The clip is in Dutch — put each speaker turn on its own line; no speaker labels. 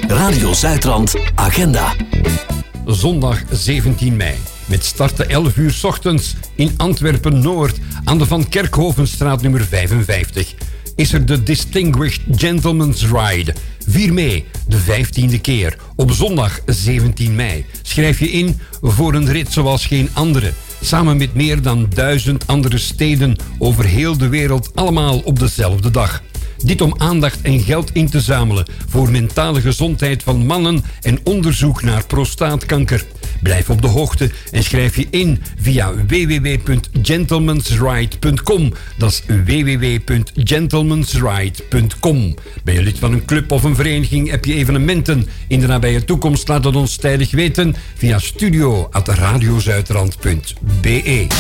Radio Zuidrand Agenda.
Zondag 17 mei. Met starten 11 uur 's ochtends in Antwerpen-Noord aan de Van Kerkhovenstraat nummer 55... is er de Distinguished Gentleman's Ride. 4 mei, de 15e keer. Op zondag 17 mei. Schrijf je in voor een rit zoals geen andere. Samen met meer dan 1000 andere steden over heel de wereld, allemaal op dezelfde dag. Dit om aandacht en geld in te zamelen voor mentale gezondheid van mannen en onderzoek naar prostaatkanker. Blijf op de hoogte en schrijf je in via www.gentlemansride.com. Dat is www.gentlemansride.com. Ben je lid van een club of een vereniging? Heb je evenementen in de nabije toekomst? Laat het ons tijdig weten via studio@radiozuidrand.be.